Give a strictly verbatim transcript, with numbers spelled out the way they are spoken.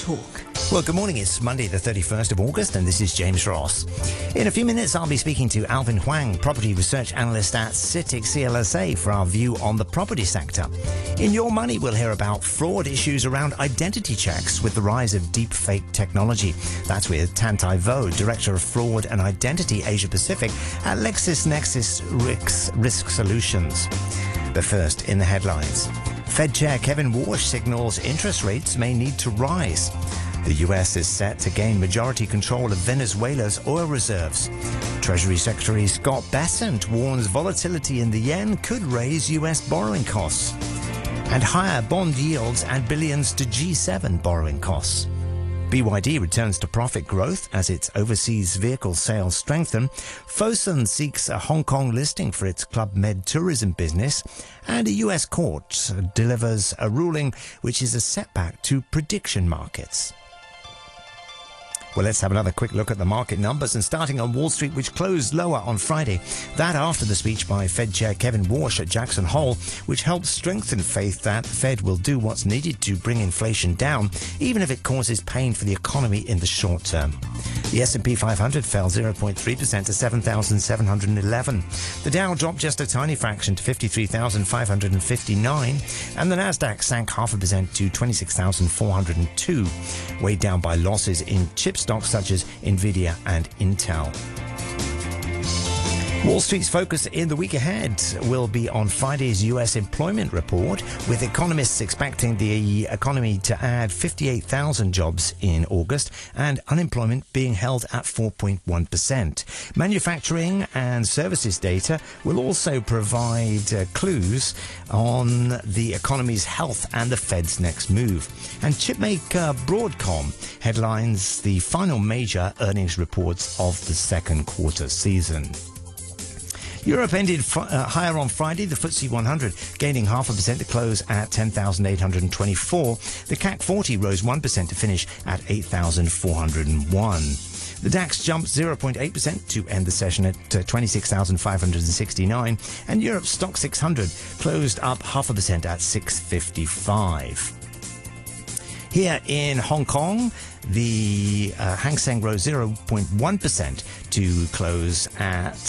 Talk. Well, good morning. It's Monday, the thirty-first of August, and this is James Ross. In a few minutes, I'll be speaking to Alvin Huang, property research analyst at CITIC C L S A, for our view on the property sector. In Your Money, we'll hear about fraud issues around identity checks with the rise of deepfake technology. That's with Tantai Vo, Director of Fraud and Identity Asia Pacific at LexisNexis Risk, Risk Solutions. But first, in the headlines, Fed Chair Kevin Warsh signals interest rates may need to rise. The U S is set to gain majority control of Venezuela's oil reserves. Treasury Secretary Scott Bessent warns volatility in the yen could raise U S borrowing costs. And higher bond yields add billions to G seven borrowing costs. B Y D returns to profit growth as its overseas vehicle sales strengthen. Fosun seeks a Hong Kong listing for its Club Med tourism business. And a U S court delivers a ruling which is a setback to prediction markets. Well, let's have another quick look at the market numbers, and starting on Wall Street, which closed lower on Friday. That after the speech by Fed Chair Kevin Warsh at Jackson Hole, which helped strengthen faith that the Fed will do what's needed to bring inflation down, even if it causes pain for the economy in the short term. The S and P five hundred fell zero point three percent to seven thousand seven hundred eleven. The Dow dropped just a tiny fraction to fifty-three thousand five hundred fifty-nine, and the Nasdaq sank half a percent to twenty-six thousand four hundred two, weighed down by losses in chips stocks such as Nvidia and Intel. Wall Street's focus in the week ahead will be on Friday's U S employment report, with economists expecting the economy to add fifty-eight thousand jobs in August and unemployment being held at four point one percent. Manufacturing and services data will also provide uh, clues on the economy's health and the Fed's next move. And chipmaker Broadcom headlines the final major earnings reports of the second quarter season. Europe ended fr- uh, higher on Friday, the F T S E one hundred gaining half a percent to close at ten thousand eight hundred twenty-four. The C A C forty rose one percent to finish at eight thousand four hundred one. The DAX jumped zero point eight percent to end the session at uh, twenty-six thousand five hundred sixty-nine, and Europe's Stock six hundred closed up half a percent at six fifty-five. Here in Hong Kong, the uh, Hang Seng rose zero point one percent to close at